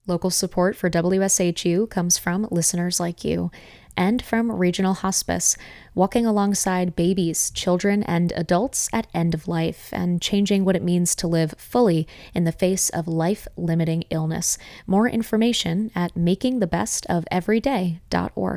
Local support for WSHU comes from listeners like you and from Regional Hospice, walking alongside babies, children, and adults at end of life and changing what it means to live fully in the face of life-limiting illness. More information at makingthebestofeveryday.org.